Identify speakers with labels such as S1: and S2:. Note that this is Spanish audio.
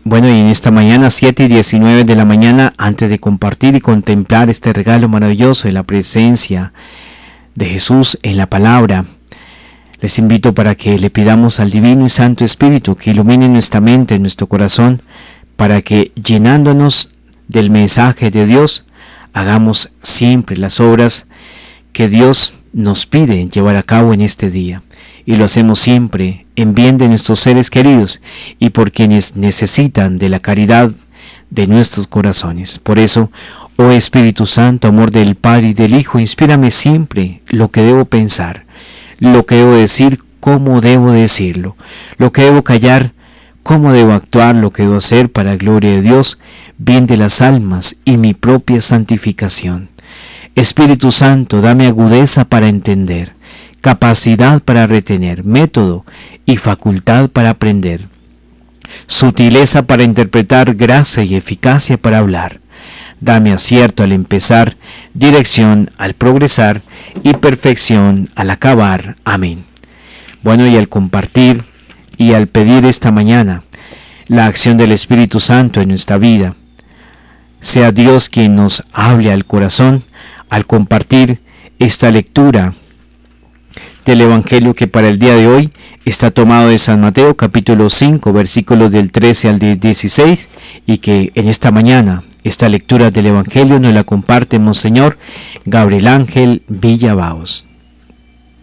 S1: Bueno, y en esta mañana, 7:19 de la mañana, antes de compartir y contemplar este regalo maravilloso de la presencia de Jesús en la palabra, les invito para que le pidamos al Divino y Santo Espíritu que ilumine nuestra mente, nuestro corazón, para que llenándonos del mensaje de Dios, hagamos siempre las obras que Dios nos pide llevar a cabo en este día. Y lo hacemos siempre en bien de nuestros seres queridos y por quienes necesitan de la caridad de nuestros corazones. Por eso, oh Espíritu Santo, amor del Padre y del Hijo, inspírame siempre lo que debo pensar, lo que debo decir, cómo debo decirlo, lo que debo callar, cómo debo actuar, lo que debo hacer para gloria de Dios, bien de las almas y mi propia santificación. Espíritu Santo, dame agudeza para entender, capacidad para retener, método y facultad para aprender, sutileza para interpretar, gracia y eficacia para hablar. Dame acierto al empezar, dirección al progresar y perfección al acabar. Amén. Bueno, y al compartir y al pedir esta mañana la acción del Espíritu Santo en nuestra vida, sea Dios quien nos hable al corazón al compartir esta lectura del Evangelio que para el día de hoy está tomado de San Mateo capítulo 5 versículos del 13 al 16 y que en esta mañana esta lectura del Evangelio nos la comparte Monseñor Gabriel Ángel Villabaos.